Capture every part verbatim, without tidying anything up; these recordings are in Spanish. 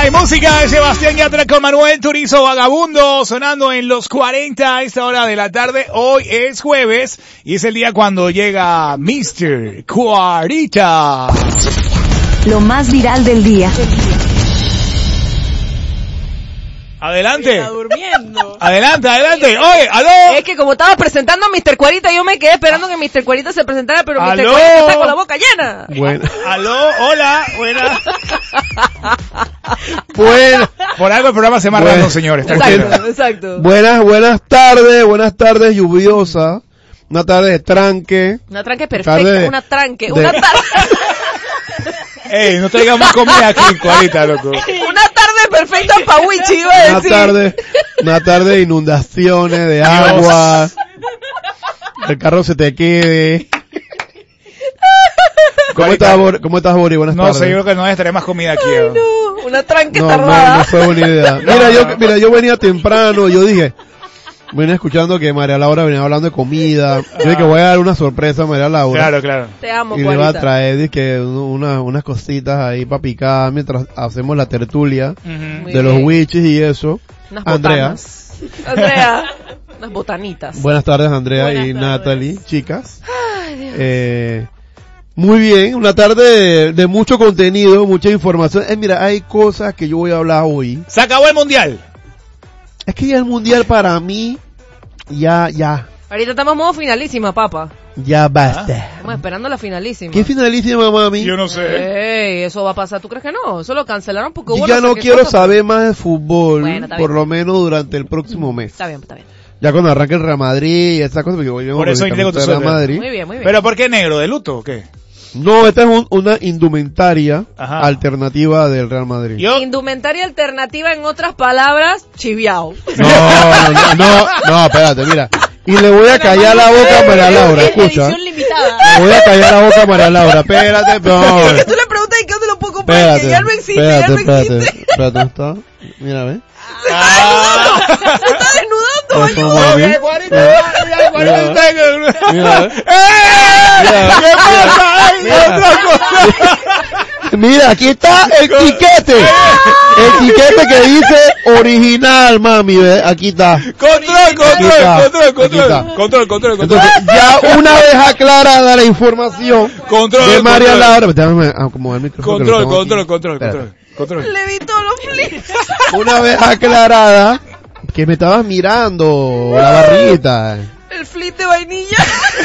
Ok, música de Sebastián Yatra con Manuel Turizo Vagabundo sonando en los cuarenta a esta hora de la tarde. Hoy es jueves y es el día cuando llega mister Cuarita. Lo más viral del día. Adelante. Está durmiendo. Adelante, adelante. Oye, aló. Es que como estaba presentando a mister Cuarita, yo me quedé esperando que mister Cuarita se presentara, pero mister ¿Aló? Cuarita está con la boca llena. Bueno. Aló, hola, buena. Bueno. Por algo el programa se llama Bueno. random, señores. Exacto, exacto. Buenas, buenas tardes, buenas tardes lluviosa. Una tarde de tranque. Una tranque perfecta, Tarde de- una tranque, de- una tarde. Ey, no traigas más comida aquí en Cuarita, loco. Una tarde perfecta para Wichi, iba a Una decir. tarde, una tarde de inundaciones, de agua. El carro se te quede. ¿Cómo Cuarita. estás, Bori? ¿Cómo estás, Bori? Buenas No tardes. sé, yo creo que no necesitaré más comida aquí. Ay, ¿no? no, una tranque No, no, tardada. no fue buena idea. Mira, yo, mira, yo venía temprano, yo dije, venía escuchando que María Laura venía hablando de comida. Yo dije que voy a dar una sorpresa a María Laura. Claro, claro. Te amo, Y le va a Cuarita. traer dizque, una, unas cositas ahí para picar mientras hacemos la tertulia Ujú. Muy de los bien. witches y eso. Unas Andrea. botanas. Andrea. Unas botanitas. Buenas tardes, Andrea Buenas y tardes. Natalie, chicas. Ay, Dios. Eh, muy bien, una tarde de, de mucho contenido, mucha información. Eh, mira, hay cosas que yo voy a hablar hoy. Se acabó el mundial. Es que ya el mundial para mí, ya, ya, Ahorita estamos en modo finalísima, papá. ya basta. Estamos esperando la finalísima. ¿Qué finalísima, mami? Yo no sé. Ey, eso va a pasar. ¿Tú crees que no? Eso lo cancelaron porque Yo hubo ya sé no qué quiero cosa. saber más de fútbol, Bueno, está por bien. lo menos durante el próximo mes. Está bien, está bien. Ya cuando arranque el Real Madrid y esas cosas, porque volvemos Por eso con el tengo tu Real suéter. Madrid. Muy bien, muy bien. ¿Pero por qué negro? ¿De luto o qué? No, esta es un- una indumentaria Ajá. alternativa del Real Madrid. Yo, Indumentaria alternativa, en otras palabras, chiviao. No, no, no, no, espérate, mira. Y le voy a callar la boca a María Laura, escucha. limitada. Le voy a callar la boca a María Laura, espérate, no. Que tú le preguntas y que dónde lo puedo comprar, Espérate, que ya no existe, espérate, ya no espérate, existe. espérate, ¿está? Mira, ve. Ah. Se está desnudando, Eso, ayuda. mami. Ok, Juanita, ya, Juanita, tengo- Mira, ve. ¡Eh! Mira. ¿Qué pasa? ¡Ay, Mira. otra cosa! Mira, aquí está el tiquete. El tiquete que dice original, mami, ve. Aquí está. Control, control, Aquí está. control, Aquí control, está. control, control, control. Entonces, ya una vez aclarada la información Control, de María control. Laura, déjame acomodar el micrófono. que lo Control, tengo control, aquí. control, Espérate. control, control. Le vi todos los flips. Una vez aclarada que me estabas mirando la barriguita. El flip de vainilla.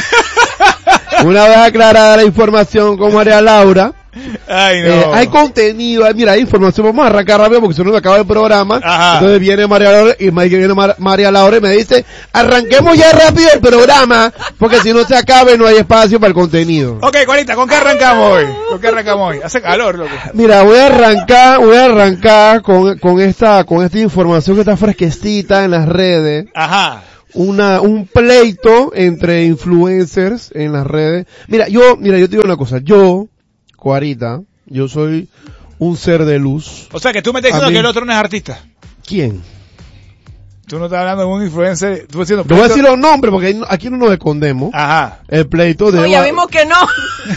Una vez aclarada la información con María Laura, Ay, no. eh, hay contenido, hay- mira, hay información, vamos a arrancar rápido porque si no nos acaba el programa. Ajá. Entonces viene María Laura y ma- viene Mar- María Laura y me dice, arranquemos ya rápido el programa porque si no se acabe no hay espacio para el contenido. Ok, Juanita, ¿con qué arrancamos hoy? ¿Con qué arrancamos hoy? Hace calor, loco. Mira, voy a arrancar, voy a arrancar con, con esta, con esta información que está fresquecita en las redes. Ajá. Una, un pleito entre influencers en las redes. Mira, yo, mira, yo te digo una cosa, yo, Cuarita, yo soy un ser de luz. O sea, que tú me estás A diciendo mí- que el otro no es artista. ¿Quién? Tú no estás hablando de un influencer. Tú estás diciendo. Te voy a decir los nombres porque ahí no- aquí no nos escondemos. Ajá. El pleito de... No, ya vimos que no.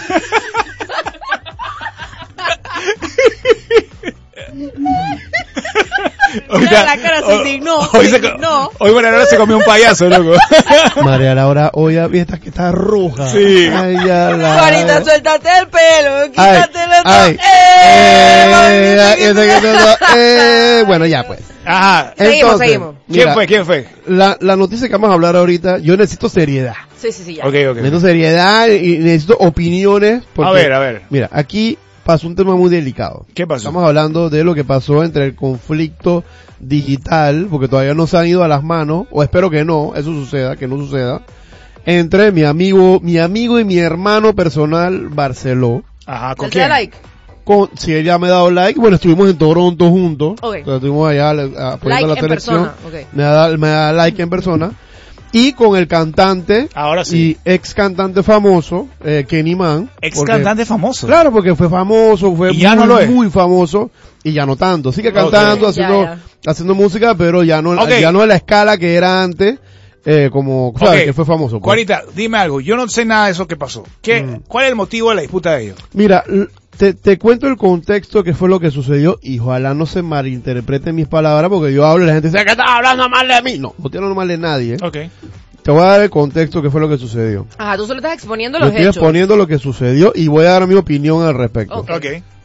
Mira la cara, se indignó, Hoy, se se, co- indignó. hoy María Laura se comió un payaso, loco. María Laura, oye, esta que está roja. Sí. Ay, ya la... Juanita, suéltate el pelo, Ay, quítate el ay, ¡Eh! eh, mamita, ese que todo- eh, bueno, ya pues. Ajá. Seguimos, Entonces, seguimos. ¿Quién mira, fue? ¿Quién fue? La, la noticia que vamos a hablar ahorita, yo necesito seriedad. Sí, sí, sí, ya. Ok, ok. Necesito seriedad y necesito opiniones. Porque, A ver, a ver. Mira, aquí pasó un tema muy delicado. ¿Qué pasó? Estamos hablando de lo que pasó entre el conflicto digital, porque todavía no se han ido a las manos, o espero que no, eso suceda, que no suceda, entre mi amigo, mi amigo y mi hermano personal, Barceló. Ajá, ¿con ¿Él te da quién? like? Con, si ella me ha dado like, bueno, estuvimos en Toronto juntos, Ok. o sea, estuvimos allá le- apoyando Like la en selección, persona, ok. me, da, me da like en persona, y con el cantante, Ahora sí. y ex cantante famoso, eh, Kenny Man. Ex porque- cantante famoso. Claro, porque fue famoso, fue Y ya muy, no lo es. muy famoso, y ya no tanto. Sigue Ok. cantando, Ya, haciendo, ya. haciendo música, pero ya no, Ok. ya no es la escala que era antes, eh, como, sabes, Ok. que fue famoso. pues. Cuarita, dime algo. Yo no sé nada de eso que pasó. ¿Qué, Mm. ¿Cuál es el motivo de la disputa de ellos? Mira, l- te, te cuento el contexto que fue lo que sucedió y ojalá no se malinterpreten mis palabras porque yo hablo y la gente dice que estás hablando mal de mí. No, no estoy hablando mal de nadie. ¿eh? Ok. Te voy a dar el contexto que fue lo que sucedió. Ajá, tú solo estás exponiendo Yo los estoy hechos. exponiendo lo que sucedió y voy a dar mi opinión al respecto. Ok. Ok.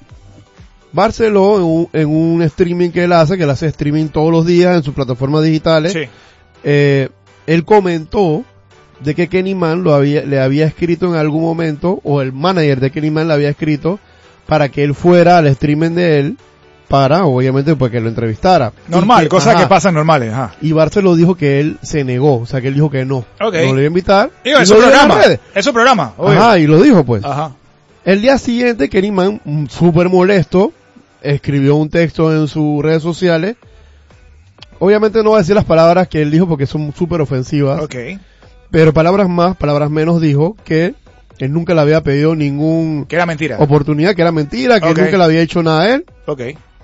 Barceló en un, en un streaming que él hace, que él hace streaming todos los días en sus plataformas digitales, Sí. eh, él comentó de que Kenny Man lo había, le había escrito en algún momento, o el manager de Kenny Man le había escrito para que él fuera al streaming de él, para, obviamente, pues que lo entrevistara. Normal, Y que- cosas ajá. que pasan normales, ajá. Y Barceló dijo que él se negó, o sea que él dijo que no. Ok. No lo iba a invitar. Digo, y es su lo dijo en las programa. redes. Es su programa, obvio. Ajá, y lo dijo pues. Ajá. El día siguiente, Kenny Man, mm, súper molesto, escribió un texto en sus redes sociales. Obviamente no va a decir las palabras que él dijo porque son súper ofensivas. Ok. Pero palabras más, palabras menos dijo que él nunca le había pedido ningún Que era mentira. oportunidad, que era mentira, que Ok. él nunca le había hecho nada a él Ok.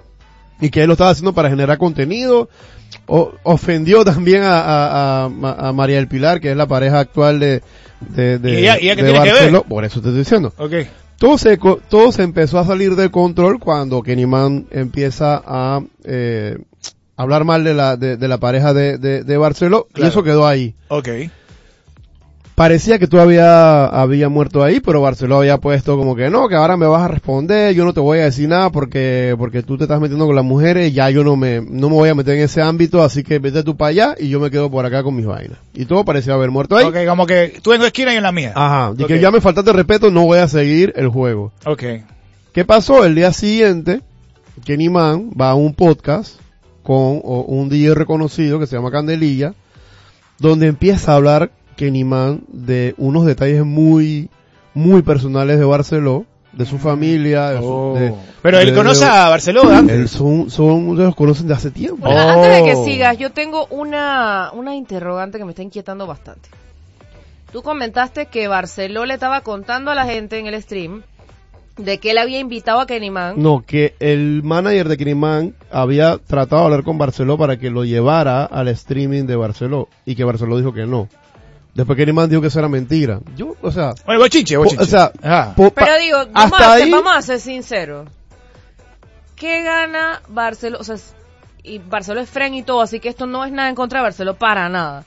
y que él lo estaba haciendo para generar contenido. O, ofendió también a, a, a, a María del Pilar, que es la pareja actual de, de, de, ¿Y ella- y ella qué de tiene que ver? Barceló. Por eso te estoy diciendo. Ok. Todo se, co- todo se empezó a salir de control cuando Kenny Man empieza a eh, hablar mal de la, de, de la pareja de, de, de Barceló y Claro. eso quedó ahí. Ok. Parecía que todavía había muerto ahí, pero Barceló había puesto como que no, que ahora me vas a responder, yo no te voy a decir nada porque porque tú te estás metiendo con las mujeres, ya yo no me no me voy a meter en ese ámbito, así que vete tú para allá y yo me quedo por acá con mis vainas. Y todo parecía haber muerto ahí. Ok, como que tú en tu esquina y en la mía. Ajá, y Ok. que ya me faltaste respeto, no voy a seguir el juego. Ok. ¿Qué pasó? El día siguiente, Kenny Man va a un podcast con o, un D J reconocido que se llama Candelilla, donde empieza a hablar Kenny Man de unos detalles muy, muy personales de Barceló, de su familia, de su, Oh. de- Pero él de- conoce de- a Barceló, Dante. él son, son, los conocen de hace tiempo. Bueno, Oh. antes de que sigas, yo tengo una, una interrogante que me está inquietando bastante. Tú comentaste que Barceló le estaba contando a la gente en el stream de que él había invitado a Kenny Man. No, que el manager de Kenny Man había tratado de hablar con Barceló para que lo llevara al streaming de Barceló, y que Barceló dijo que no. Después Kenny Man dijo que eso era mentira. Yo, o sea, Bueno, bochinche, bochinche. o sea, Ajá. po- pa- Pero digo, vamos, hasta a ser, ahí, vamos a ser sinceros. ¿Qué gana Barceló? O sea, es- y Barceló es friend y todo, así que esto no es nada en contra de Barceló para nada.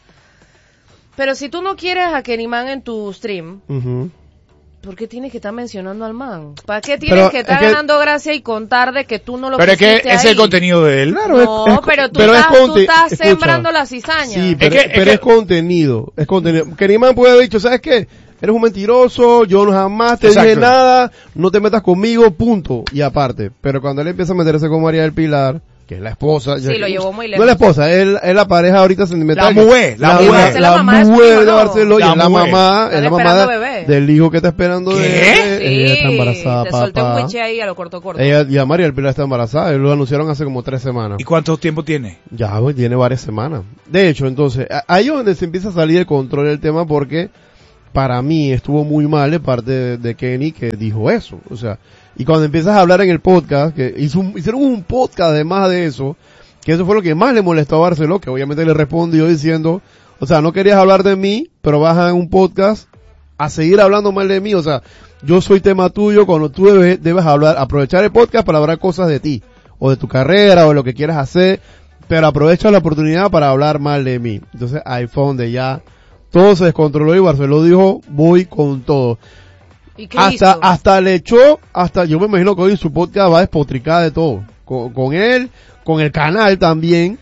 Pero si tú no quieres a Kenny Man en tu stream, Ujú. ¿por qué tienes que estar mencionando al man? ¿Para qué tienes Pero que estar es que- ganando gracia y contar de que tú no lo Pero es que pusiste es ahí? el contenido de él. Claro, es- No, es- pero tú pero es estás, tú conte- estás escucha. sembrando la cizaña. Sí, pero, Es que- pero es es, que- contenido, es contenido. Kenny Man puede haber dicho, ¿sabes qué? Eres un mentiroso, yo no jamás te dije Exacto. nada, no te metas conmigo, punto. Y aparte, pero cuando él empieza a meterse con María del Pilar, que es la esposa. Sí, ya- lo llevó muy No lejos. es la esposa, es, es la pareja ahorita sentimental. La mujer, la la, mujer. la, La mamá de su mujer primo, de ¿no? Barceló, y La es la mujer. mamá, Están es la mamá esperando de- bebé. del hijo que está esperando de ¿Qué? bebé. Ella está embarazada, te solté un papá. wiche ahí a lo corto corto. Ella, ya María del Pilar está embarazada, lo anunciaron hace como tres semanas. ¿Y cuánto tiempo tiene? Ya, pues, tiene varias semanas. De hecho, entonces, a- ahí es donde se empieza a salir el control del tema porque para mí estuvo muy mal de parte de, de Kenny que dijo eso. O sea, y cuando empiezas a hablar en el podcast, que hizo un- hicieron un podcast además de eso, que eso fue lo que más le molestó a Barceló, que obviamente le respondió diciendo, o sea, no querías hablar de mí, pero vas a un podcast a seguir hablando mal de mí. O sea, yo soy tema tuyo cuando tú debes, debes hablar, aprovechar el podcast para hablar cosas de ti, o de tu carrera, o de lo que quieras hacer, pero aprovecha la oportunidad para hablar mal de mí. Entonces ahí fue donde ya todo se descontroló y Barceló dijo, voy con todo. ¿Y qué Hasta, hizo? hasta le echó, hasta, yo me imagino que hoy su podcast va a despotricar de todo. Con, con él, con el canal también.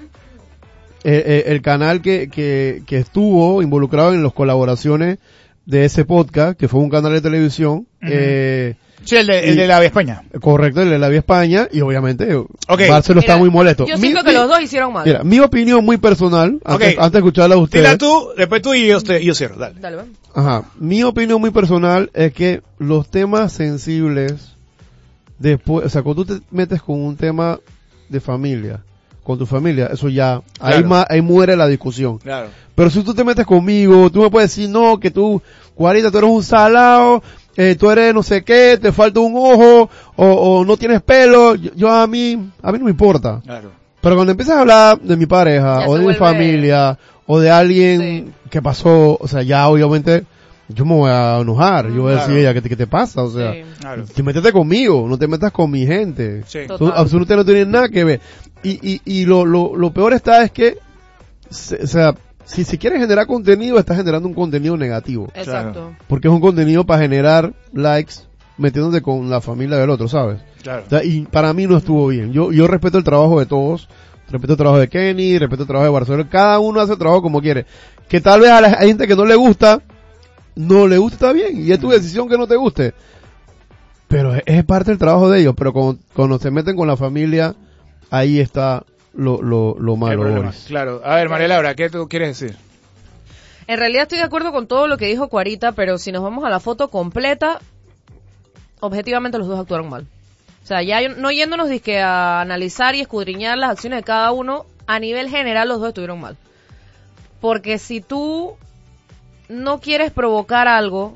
Eh, eh, el canal que, que, que estuvo involucrado en las colaboraciones de ese podcast, que fue un canal de televisión, eh, Sí, el de, el Y- de la Vía España. correcto, el de la Vía España, y obviamente Ok. Barceló está Mira, muy molesto. Yo Mi- siento que mi- los dos hicieron mal. Mira, mi opinión muy personal, antes, Ok. antes de escucharla a usted. Tira tú, después tú y yo, te- y yo cierro, dale. Dale, va. Ajá. Mi opinión muy personal es que los temas sensibles, después, o sea, cuando tú te metes con un tema de familia, con tu familia, eso ya, ahí, Claro. ma- ahí muere la discusión. Claro. Pero si tú te metes conmigo, tú me puedes decir, no, que tú, Guarita, tú eres un salado, eh, tú eres no sé qué, te falta un ojo, o, o no tienes pelo, yo, yo a mí, a mí no me importa. Claro. Pero cuando empiezas a hablar de mi pareja, Ya o se de mi vuelve- familia, o de alguien Sí. que pasó, o sea, ya obviamente yo me voy a enojar, yo voy a Claro. decir, ella, ¿qué, te- ¿qué te pasa? O sea, Sí. Claro. te métete conmigo, no te metas con mi gente. Sí. Total. Tú- absolutamente no tienen nada que ver. Y, y, y lo, lo, lo peor está es que, se- o sea, si se quiere generar contenido, estás generando un contenido negativo. Exacto. Porque es un contenido para generar likes, metiéndote con la familia del otro, ¿sabes? Claro. O sea, y para mí no estuvo bien. Yo, yo respeto el trabajo de todos, respeto el trabajo de Kenny, respeto el trabajo de Barcelona, cada uno hace el trabajo como quiere. Que tal vez a la gente que no le gusta, no le gusta, está bien, y es tu decisión que no te guste. Pero es, es parte del trabajo de ellos, pero cuando, cuando se meten con la familia, ahí está lo, lo, lo El malo, problema. Boris. Claro. A ver, María Laura, ¿qué tú quieres decir? En realidad estoy de acuerdo con todo lo que dijo Cuarita, pero si nos vamos a la foto completa, objetivamente los dos actuaron mal. O sea, ya no yéndonos dizque a analizar y escudriñar las acciones de cada uno, a nivel general los dos estuvieron mal. Porque si tú no quieres provocar algo,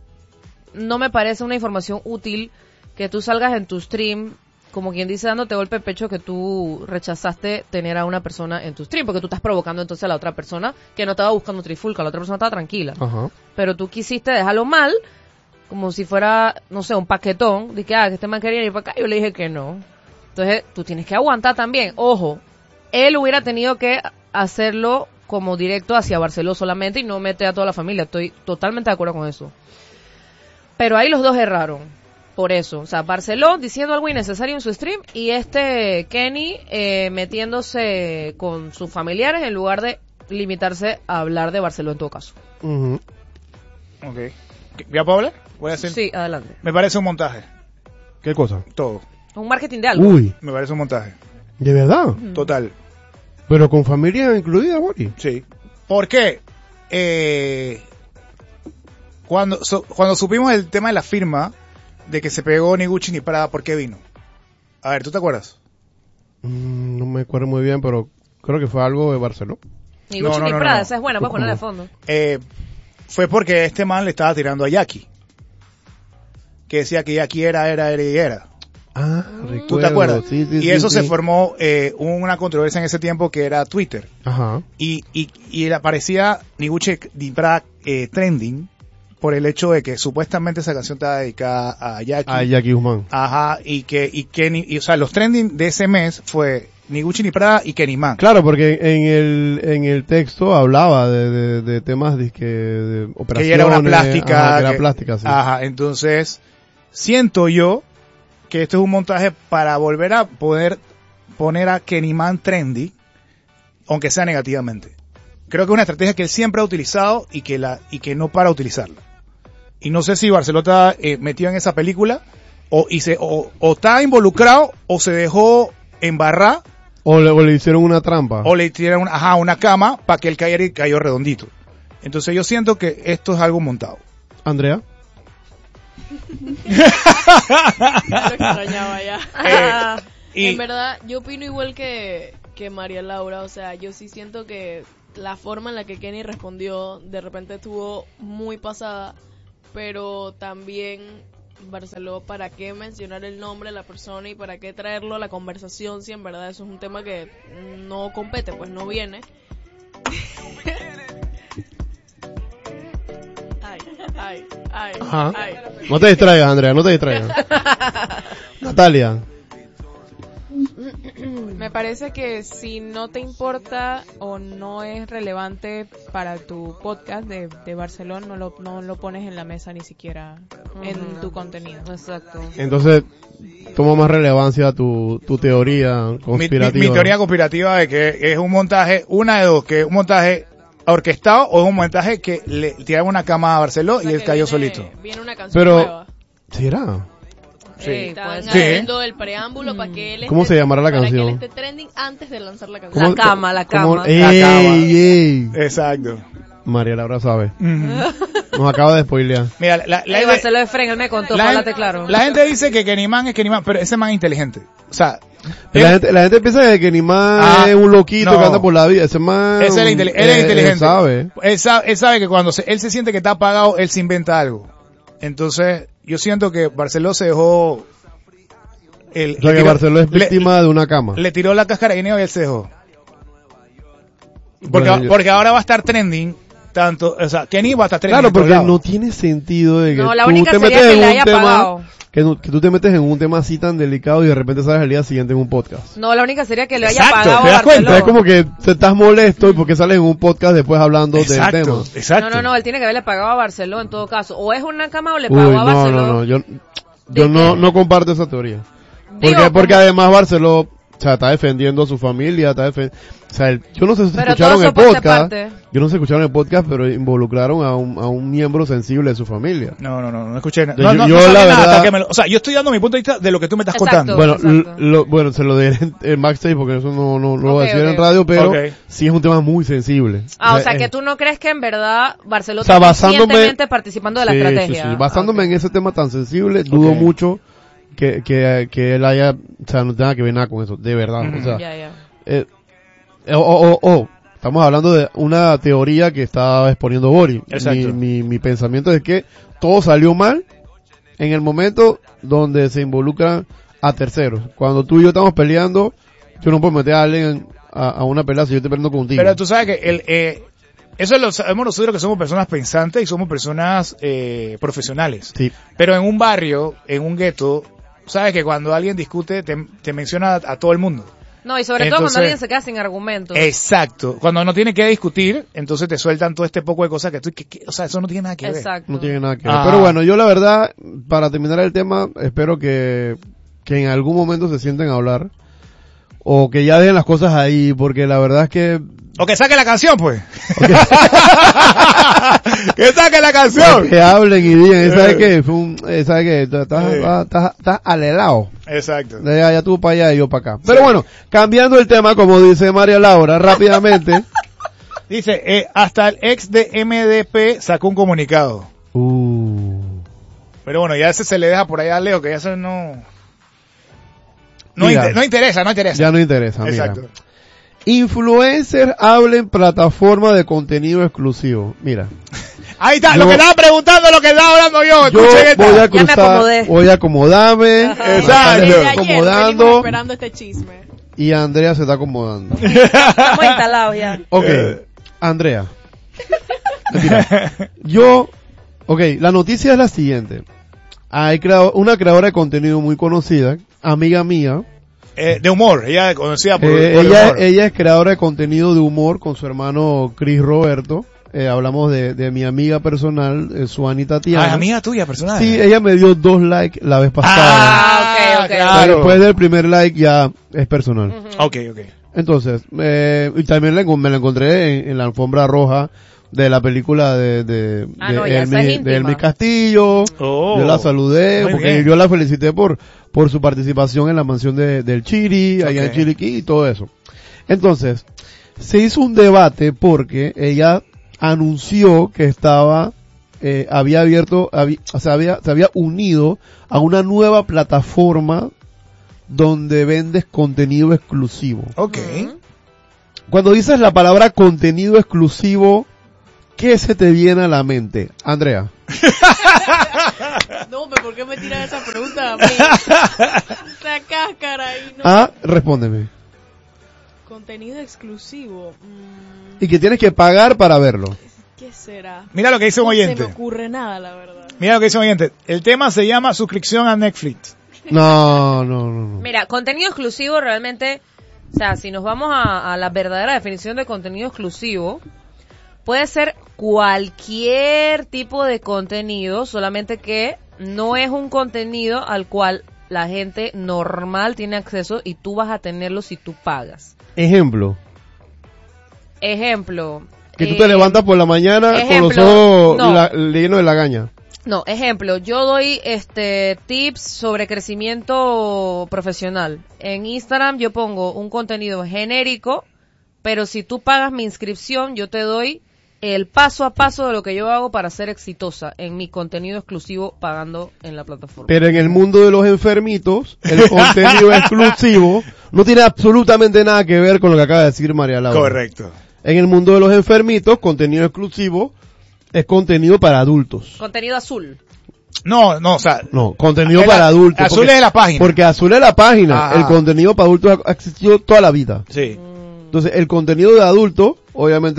no me parece una información útil que tú salgas en tu stream, como quien dice, dándote golpe de pecho que tú rechazaste tener a una persona en tu stream, porque tú estás provocando entonces a la otra persona que no estaba buscando trifulca, la otra persona estaba tranquila. Ajá. Pero tú quisiste dejarlo mal, como si fuera, no sé, un paquetón, de que, ah, que este man quería ir para acá, yo le dije que no. Entonces, tú tienes que aguantar también. Ojo, él hubiera tenido que hacerlo como directo hacia Barceló solamente y no meter a toda la familia. Estoy totalmente de acuerdo con eso. Pero ahí los dos erraron. Por eso. O sea, Barceló diciendo algo innecesario en su stream y este Kenny eh, metiéndose con sus familiares en lugar de limitarse a hablar de Barceló en todo caso. Ujú. Ok. ¿Ya puedo hablar? Voy a hacer... Sí, adelante. Me parece un montaje. ¿Qué cosa? Todo. Un marketing de algo. Uy, Me parece un montaje. ¿de verdad? Total. Pero con familia incluida, Boris. Sí. ¿Por qué? Eh, cuando, so- cuando supimos el tema de la firma, de que se pegó ni Gucci ni Prada, ¿por qué vino? A ver, ¿tú te acuerdas? Mm, no me acuerdo muy bien, pero creo que fue algo de Barcelona. Ni No, Gucci no, ni no, Prada, no. esa es buena, puedes ponerla de fondo. Eh, fue porque este man le estaba tirando a Jackie. Que decía que Jackie era, era, era y era. Ah, recuerdo. ¿Tú te acuerdas? Sí, sí, y sí, eso sí. se formó eh, una controversia en ese tiempo que era Twitter. Ajá. Y, y, y aparecía ni Gucci ni Prada eh, trending por el hecho de que supuestamente esa canción estaba dedicada a Jackie. A Jackie Guzmán. Ajá, y que, y que ni, y, o sea, los trending de ese mes fue ni Gucci ni Prada y Kenny Man. Claro, porque en el en el texto hablaba de, de, de temas de, que, de operaciones. Que ella era una plástica. Ajá, que era que- plástica, sí. Ajá, entonces, siento yo que esto es un montaje para volver a poder poner a Kenny Man trendy, aunque sea negativamente. Creo que es una estrategia que él siempre ha utilizado y que la, y que no para utilizarla. Y no sé si Barceló está eh, metido en esa película, o, y se, o, o está involucrado, o se dejó embarrar, O le, o le hicieron una trampa. o le tiraron una, ajá, una cama para que él cayera y cayó redondito. Entonces yo siento que esto es algo montado. Andrea. Lo extrañaba ya. Eh, y, En verdad, yo opino igual que, que María Laura. O sea, yo sí siento que la forma en la que Kenny respondió de repente estuvo muy pasada. Pero también, Barceló, ¿para qué mencionar el nombre de la persona y para qué traerlo a la conversación si en verdad eso es un tema que no compete, pues no viene? Ay, ay, ay, Ajá. ay. No te distraigas, Andrea, no te distraigas. Natalia. Me parece que si no te importa o no es relevante para tu podcast de, de Barcelona, no lo, no lo pones en la mesa ni siquiera en tu contenido. Exacto. Entonces, toma más relevancia tu, tu teoría mi, mi, conspirativa. mi teoría conspirativa de que es un montaje, una de dos, que es un montaje orquestado o es un montaje que le tiraron una cama a Barceló O sea, y él que cayó viene- solito. Viene una canción Pero- nueva. ¿Será? Sí. Ey, Estaban puede ser. Sí. haciendo el preámbulo para que él ¿Cómo esté- se llamará la para canción? que él esté trending antes de lanzar la canción. La ¿Cómo- cama, la cómo- cama. ¡Ey, La cama. ey! Exacto. María Laura sabe. Ujú. Nos acaba de spoilear. Mira, la, la, Ey, la- Barceló de Fren, él me contó, la háblate gente, claro. la gente dice que Kenny Man es Kenny Man, pero ese man es inteligente. O sea, La él- gente, la gente piensa que ni más Ah, es un loquito no. que anda por la vida. Ese man. ese es inteli- él es eh, inteligente. él sabe. Él sabe, él sabe que cuando se- él se siente que está apagado, él se inventa algo. Entonces, yo siento que Barceló se dejó... El, O sea le que tiró- Barceló es le- víctima de una cama. Le tiró la cáscara de guineo y él se dejó. Porque, Bueno, yo- porque ahora va a estar trending tanto, o sea, Kenny va hasta tres Claro, en todos porque lados. no tiene sentido de que No, la tú única te sería metes que en le un haya tema, pagado. que, no- que tú te metes en un tema así tan delicado y de repente sales al día siguiente en un podcast. No, la única sería que le haya Exacto, pagado ¿te das a cuenta? Barceló. Es como que te estás molesto y porque sales en un podcast después hablando Exacto, del tema. exacto. No, no, no, él tiene que haberle pagado a Barceló en todo caso. O es una cama o le Uy, pagó no, a Barceló. no, no, yo, ¿De yo no, qué? no comparto esa teoría. Porque, Digo, porque como- además Barceló, o sea, está defendiendo a su familia, está defen- o sea, el- yo no sé si Pero escucharon todo el eso por podcast, parte. yo no sé si escucharon el podcast, pero involucraron a un, a un miembro sensible de su familia. No, no, no, no escuché nada. Yo- No, no, yo no sabía la nada verdad- hasta que me lo- o sea, yo estoy dando mi punto de vista de lo que tú me estás Exacto. contando. Bueno, exacto. l- lo, bueno, se lo diré en, en backstage porque eso no, no, no lo voy a Ok, decir ok. en radio, pero Ok. sí es un tema muy sensible. Ah, o sea, eh, que tú no crees que en verdad Barceló O sea, está basándome- conscientemente participando de la sí, estrategia. sí, sí. Basándome Ah, ok. en ese tema tan sensible, dudo Ok. mucho que, que, que él haya, o sea, no tenga que ver nada con eso, de verdad. Ujú. O sea, Ya, ya. eh, oh, oh, oh, oh, estamos hablando de una teoría que está exponiendo Boris. Exacto. Mi, mi, mi pensamiento es que todo salió mal en el momento donde se involucran a terceros. Cuando tú y yo estamos peleando, yo no puedo meter a alguien a, a una pelea si yo estoy peleando contigo. Pero tú sabes que el, eh, eso lo sabemos nosotros que somos personas pensantes y somos personas eh, profesionales. Sí. Pero en un barrio, en un gueto, sabes que cuando alguien discute te, te menciona a, a todo el mundo. No, y sobre todo Entonces- cuando alguien se queda sin argumentos. Exacto. Cuando no tiene que discutir, entonces te sueltan todo este poco de cosas que tú, que, que- o sea, eso no tiene nada que ver. Exacto. No tiene nada que ver. Ah. Pero bueno, yo la verdad, para terminar el tema, espero que, que en algún momento se sienten a hablar. O que ya dejen las cosas ahí, porque la verdad es que... O que saque la canción, pues. que saque la canción. Que hablen y digan, ¿sabes Eh. qué? Fue un, eh, ¿sabes qué? Estás, estás, Eh. estás, estás alelado. Exacto. De allá tú para allá y yo para acá. Pero bueno, cambiando el tema, como dice María Laura, rápidamente. Dice, eh, hasta el ex de M D P sacó un comunicado. Uh. Pero bueno, ya ese se le deja por allá a Leo, que ya eso no... No, Mira. inter- no interesa, no interesa. Ya no interesa, mira. Exacto. Influencer habla en plataforma de contenido exclusivo. Mira. Ahí está, Yo- lo que estaba preguntando, lo que estaba hablando yo. Yo Escuchen esta. voy a Ya me cruzar, acomodé. voy a acomodarme, Exacto. Desde me ayer estoy venimos acomodando esperando este chisme. y Andrea se está acomodando. Estamos instalados ya. Ok, Eh. Andrea. Mentira. Yo, ok, la noticia es la siguiente. Hay creado, una creadora de contenido muy conocida, amiga mía. Eh, de humor, ella conocida por, Eh, por ella, humor. ella es creadora de contenido de humor con su hermano Chris Roberto. Eh, hablamos de, de mi amiga personal, eh, Suani Tatiana. Ah, amiga tuya, personal. Sí, ella me dio dos likes la vez pasada. Ah, ok, ok. O sea, claro. después del primer like ya es personal. Ok, ok. Entonces, eh, y también le encon- me la encontré en, en la alfombra roja de la película de, de, Ah, de no, ya esa es Elmi, íntima. de Elmi Castillo. Oh. Yo la saludé Muy porque bien. yo la felicité por, por su participación en la mansión de, del Chiri, allá en Ok. Chiriquí y todo eso. Entonces, se hizo un debate porque ella anunció que estaba, eh, había abierto, había, o sea, había, se había unido a una nueva plataforma donde vendes contenido exclusivo. Ok. Cuando dices la palabra contenido exclusivo, ¿qué se te viene a la mente? Andrea. No, pero ¿por qué me tiran esa pregunta a mí? Esa cáscara ahí, ¿no? Ah, respóndeme. Contenido exclusivo. Mm, Y que tienes que pagar para verlo. ¿Qué será? Mira lo que dice un No se me oyente. ocurre nada, la verdad. Mira lo que dice un oyente. El tema se llama suscripción a Netflix. No, no, no, no. Mira, contenido exclusivo realmente, o sea, si nos vamos a, a la verdadera definición de contenido exclusivo, puede ser cualquier tipo de contenido, solamente que no es un contenido al cual la gente normal tiene acceso y tú vas a tenerlo si tú pagas. Ejemplo. Ejemplo. Que tú eh, te levantas por la mañana con los ejemplo, ojos no. la- llenos de lagaña. No, ejemplo, yo doy este tips sobre crecimiento profesional. En Instagram yo pongo un contenido genérico, pero si tú pagas mi inscripción, yo te doy el paso a paso de lo que yo hago para ser exitosa en mi contenido exclusivo pagando en la plataforma. Pero en el mundo de los enfermitos, el contenido exclusivo no tiene absolutamente nada que ver con lo que acaba de decir María Laura. Correcto. En el mundo de los enfermitos, contenido exclusivo es contenido para adultos. Contenido azul. No, no, o sea, No, contenido El para a- adultos. azul porque- es la página. Porque azul es la página. Ajá. El contenido para adultos ha ha existido toda la vida. sí. Entonces, el contenido de adulto, obviamente,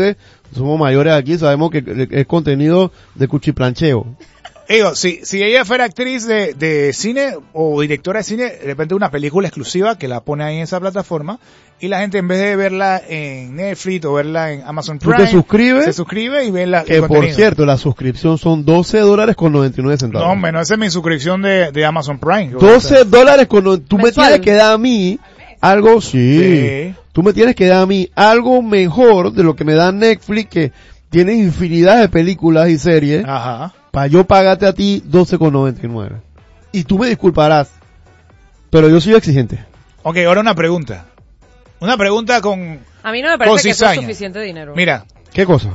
somos mayores aquí, sabemos que es contenido de cuchiplancheo. Digo, si, si ella fuera actriz de, de cine o directora de cine, de repente una película exclusiva que la pone ahí en esa plataforma y la gente en vez de verla en Netflix o verla en Amazon Tú Prime, te suscribes, se suscribe y ve la que el por contenido. cierto, la suscripción son doce dólares con noventa y nueve centavos. No, hombre, no, esa es mi suscripción de, de Amazon Prime. doce dólares con no- tú me Mensual. tienes que dar a mí algo, sí, Sí. tú me tienes que dar a mí algo mejor de lo que me da Netflix, que tiene infinidad de películas y series, Ajá. para yo pagarte a ti doce con noventa y nueve. Y tú me disculparás, pero yo soy exigente. Ok, ahora una pregunta. Una pregunta con... A mí no me parece que eso es cizaña. suficiente dinero. Mira, ¿Qué cosa?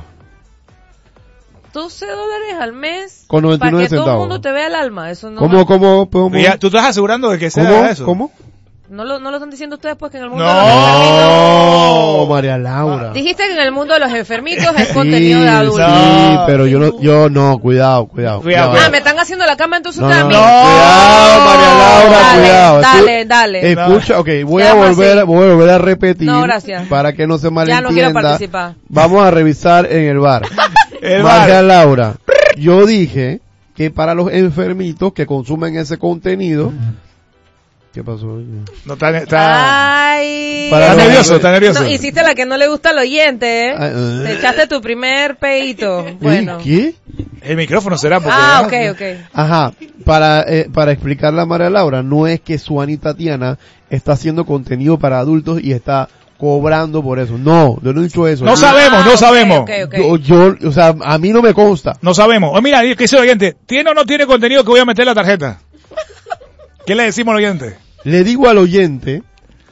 doce dólares al mes Con noventa y para nueve que todo el centavos. mundo te vea el alma. Eso no ¿Cómo, cómo, cómo? ya, ¿tú estás asegurando de que sea ¿Cómo? eso? ¿Cómo? ¿No lo, ¿No lo están diciendo ustedes pues que en el mundo No. de los enfermitos? Oh, María Laura. Dijiste que en el mundo de los enfermitos es Sí, contenido de adultos. sí, pero yo no, yo no, cuidado, cuidado. Cuidado, Ah, me están haciendo la cama entonces No, no, no, también. cuidado, María Laura, Dale, cuidado. dale, Escu- dale. Escucha, ok, voy Se a llama volver, así. voy a volver a repetir. No, gracias. Para que no se Ya malentienda. no quiero participar. Vamos a revisar en el bar. El María bar. Laura, yo dije que para los enfermitos que consumen ese contenido, ¿qué pasó? No, está, está, Ay. Para está los- nervioso, está nervioso. No, hiciste la que no le gusta al oyente, ¿eh? Ah, ah. Te echaste tu primer peito. Bueno. ¿Qué? El micrófono será porque... Ah, ¿no? ok, ok. Ajá, para, eh, para explicarle a María Laura, no es que Suani Tatiana está haciendo contenido para adultos y está cobrando por eso. No, yo no he dicho eso. No Yo- sabemos, no ok, sabemos. ok, ok. Yo, yo, o sea, a mí no me consta. No sabemos. Oh, mira, ¿qué dice el oyente? ¿Tiene o no tiene contenido que voy a meter en la tarjeta? ¿Qué le decimos al oyente? Le digo al oyente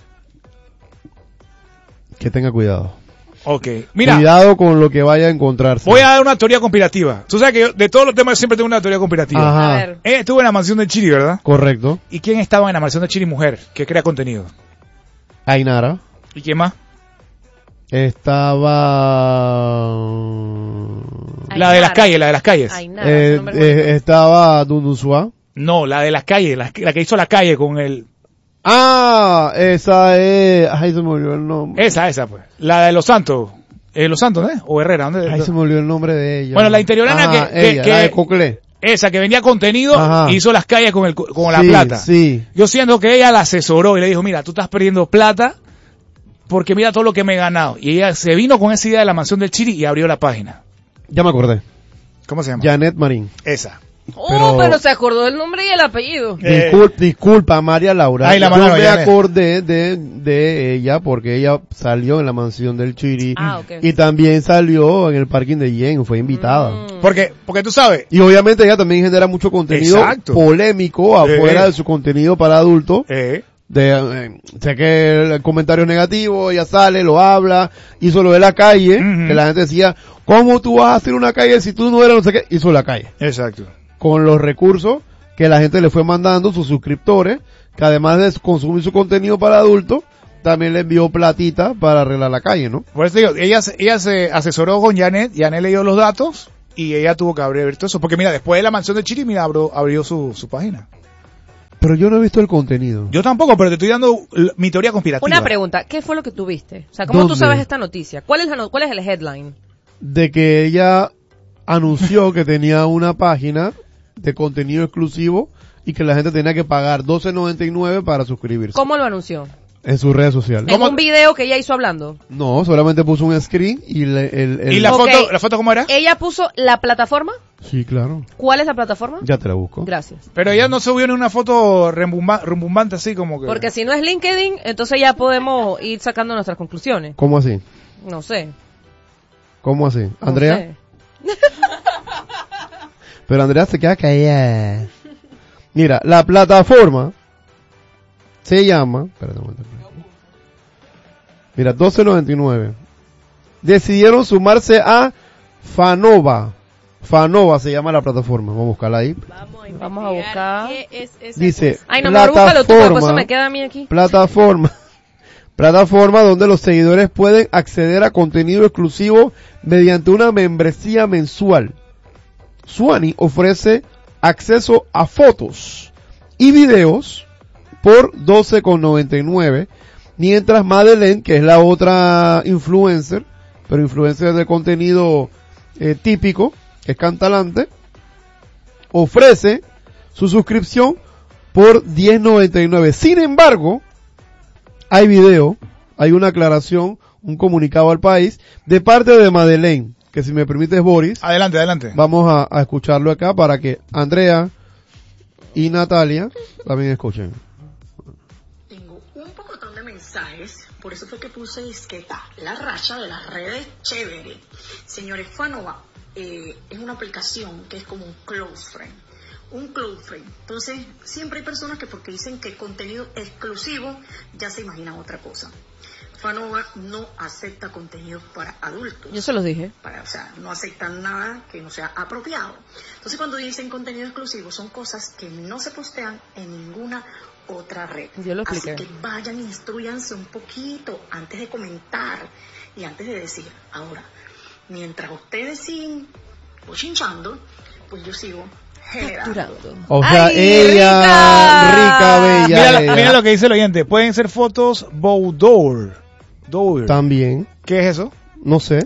que tenga cuidado. Ok. Mira, Cuidado con lo que vaya a encontrarse. voy a dar una teoría conspirativa. Tú sabes que yo, de todos los temas, siempre tengo una teoría conspirativa. Ajá. A ver. Ella estuvo en la mansión de Chiri, ¿verdad? Correcto. ¿Y quién estaba en la mansión de Chiri? Mujer, que crea contenido. Ainara. ¿Y quién más? Estaba... La de las calles, la de las calles. Ay, nada, eh, ese nombre es eh, bonito. estaba Dundusua. No, la de las calles, la, la que hizo la calle con el... Ah, esa es... Ay, se me olvidó el nombre. Esa, esa, pues. La de Los Santos. Eh, Los Santos, ¿eh? O Herrera, ¿dónde? Ay, se me olvidó el nombre de ella. Bueno, la interiorana Ajá, que- que- ella, que- la de Coclé. Esa que vendía contenido, Ajá. hizo las calles con el con la Sí, plata. sí. Yo siento que ella la asesoró y le dijo, mira, tú estás perdiendo plata porque mira todo lo que me he ganado. Y ella se vino con esa idea de la mansión del Chiri y abrió la página. Ya me acordé. ¿Cómo se llama? Janet Marín. Esa. Oh, pero- pero... se acordó del nombre y el apellido. Eh. Discul- disculpa, María Laura. Ay, la Yo mano, me Janet. acordé de, de ella porque ella salió en la mansión del Chiri. Ah, ok. Y también salió en el parking de Yen, fue invitada. Mm. Porque, porque tú sabes, Y obviamente ella también genera mucho contenido Exacto. polémico afuera Eh. de su contenido para adultos. eh, De, eh, sé que el comentario negativo, ella sale, lo habla, hizo lo de la calle, Ujú. que la gente decía, ¿cómo tú vas a hacer una calle si tú no eres no sé qué? Hizo la calle. exacto. Con los recursos que la gente le fue mandando, sus suscriptores, que además de consumir su contenido para adultos, también le envió platita para arreglar la calle, ¿no? Por eso digo, ella, se- ella se asesoró con Janet, Janet le dio los datos y ella tuvo que abrir todo eso. Porque mira, después de la mansión del Chiri, mira, abrió, abrió su, su página. Pero yo no he visto el contenido. Yo tampoco, pero te estoy dando l- mi teoría conspirativa. Una pregunta, ¿qué fue lo que tuviste? O sea, ¿cómo ¿Dónde? tú sabes esta noticia? ¿Cuál es, la no- ¿Cuál es el headline? De que ella anunció que tenía una página de contenido exclusivo y que la gente tenía que pagar doce noventa y nueve para suscribirse ¿Cómo lo anunció? en sus redes sociales. ¿En un video que ella hizo hablando? No, solamente puso un screen y le- el, el- ¿Y la Ok. foto, la foto cómo era? ¿Ella puso la plataforma? Sí, claro. ¿Cuál es la plataforma? Ya te la busco. Gracias. Pero ella no subió ni una foto rembumba- rumbumbante así como que... Porque si no es LinkedIn, entonces ya podemos ir sacando nuestras conclusiones. ¿Cómo así? No sé. ¿Cómo así? no ¿Andrea? sé. Pero Andrea se queda callada. Mira, la plataforma se llama... Espérate un momento. Mira, doce noventa y nueve. Decidieron sumarse a Fanova. Fanova se llama la plataforma. Vamos a buscarla ahí. Vamos a, Vamos a investigar buscar. qué es esa Dice, cosa. Ay, no, mejor búscalo tú, porque plataforma- eso me queda a mí aquí. Plataforma. Plataforma donde los seguidores pueden acceder a contenido exclusivo mediante una membresía mensual. Suani ofrece acceso a fotos y videos por doce con noventa y nueve, mientras Madeleine, que es la otra influencer pero influencer de contenido eh, típico, que es Cantalante, ofrece su suscripción por diez noventa y nueve. Sin embargo, hay video, hay una aclaración, un comunicado al país de parte de Madeleine, que si me permites, Boris, Adelante, adelante. vamos a, a escucharlo acá para que Andrea y Natalia también escuchen. Tengo un pocotón de mensajes, por eso fue que puse disqueta, la racha de las redes chévere. Señores, Fanova eh, es una aplicación que es como un close friend, un close friend. Entonces, siempre hay personas que porque dicen que contenido exclusivo, ya se imaginan otra cosa. Fanova no acepta contenido para adultos. Yo se los dije. Para, o sea, no aceptan nada que no sea apropiado. Entonces, cuando dicen contenido exclusivo, son cosas que no se postean en ninguna otra red. Yo lo expliqué. Así que vayan, instruyanse un poquito antes de comentar y antes de decir. Ahora, mientras ustedes siguen chinchando, pues yo sigo generando. O sea, ¡Ay, ella, rica! rica, bella, Mira, ella. mira lo que dice el oyente. Pueden ser fotos boudoir. Dour. También, ¿Qué es eso? no sé.